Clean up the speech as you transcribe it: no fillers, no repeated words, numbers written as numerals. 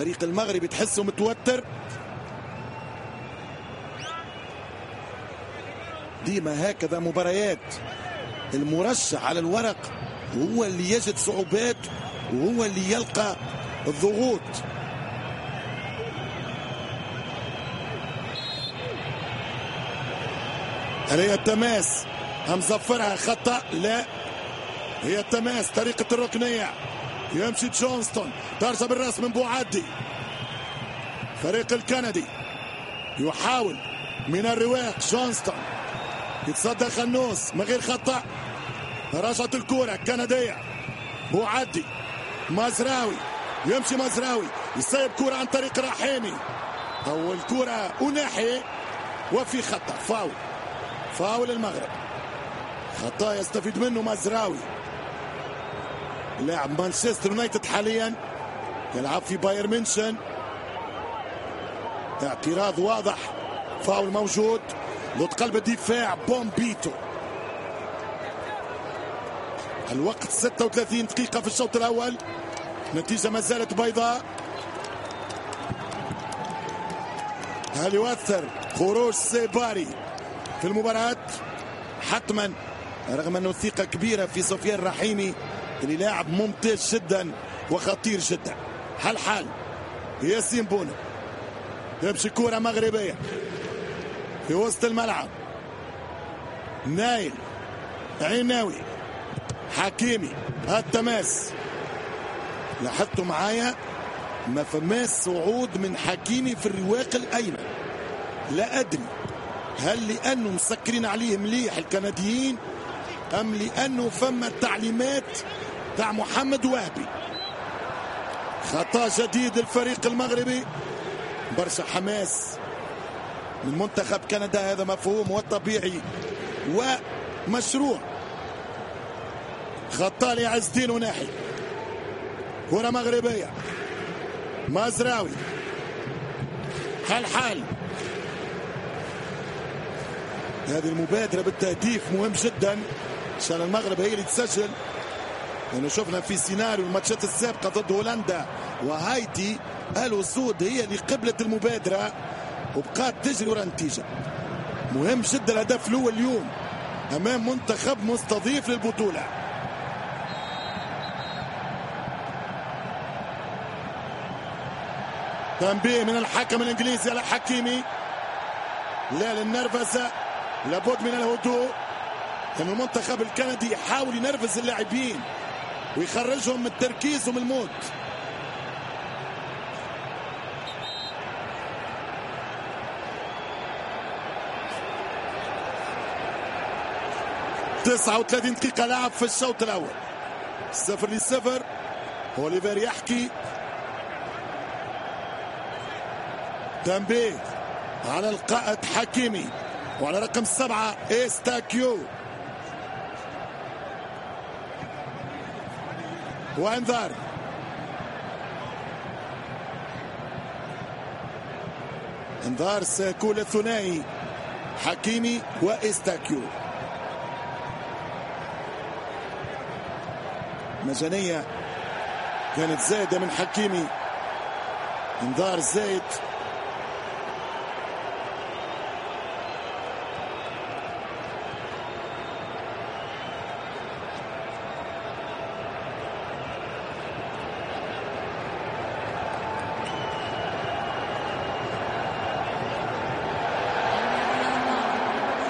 فريق المغربي تحسه متوتر ديما هكذا مباريات. المرشح على الورق هو اللي يجد صعوبات وهو اللي يلقى الضغوط. هي التماس مزفرها خطأ. لا هي التماس طريقة الركنية. يمشي جونستون ترجع بالراس من بوعدي. فريق الكندي يحاول من الرواق. جونستون يتصدى خنوس من غير خطأ. رجعت الكرة كندية. بوعدي مزراوي يمشي مزراوي يصيب كرة عن طريق رحيمي. أول كرة أناحي وفي خطأ. فاول المغرب. خطأ يستفيد منه مزراوي لاعب مانشستر يونايتد حاليا يلعب في بايرن ميونخ. اعتراض واضح. فاول موجود ضد قلب الدفاع بومبيتو. الوقت 36 دقيقة في الشوط الأول. نتيجة ما زالت بيضاء. هل يؤثر خروج سيباري في المباراة؟ حتما، رغم أنه ثقة كبيرة في سفيان رحيمي اللي لاعب ممتاز جدا وخطير جدا. حال ياسين بونو يمشي كرة مغربية في وسط الملعب. نايل عيناوي حكيمي. التماس لاحظتوا معايا ما فماش صعود من حكيمي في الرواق الأيمن. لا أدري هل لأنه مسكرين عليه مليح الكنديين أم لأنه فما التعليمات تاع محمد وهبي. خطأ جديد الفريق المغربي. برشا حماس من منتخب كندا، هذا مفهوم وطبيعي ومشروع. خطأ لعز الدين وناحي. كرة مغربية. مزراوي حال هذه المبادرة بالتهديف مهم جدا عشان المغرب هي اللي تسجل. لأنه شفنا في سيناريو الماتشات السابقة ضد هولندا وهايتي الأسود هي اللي قبلت المبادرة وبقات تجري ورا النتيجة. مهم جدا الهدف الأول اليوم أمام منتخب مستضيف للبطولة. تنبيه من الحكم الإنجليزي على حكيمي. لا للنرفزة، لابد من الهدوء. لأن المنتخب الكندي يحاول ينرفز اللاعبين ويخرجهم من التركيز ومن المود. تسعة 39 دقيقة لعب في الشوط الأول. 0-0. أوليفير يحكي. تنبيه على القائد حكيمي وعلى رقم 7 إستاكيو. وانذار. انذار سيكون الثنائي حكيمي وإستاكيو. مجانية كانت زايدة من حكيمي. انذار زايد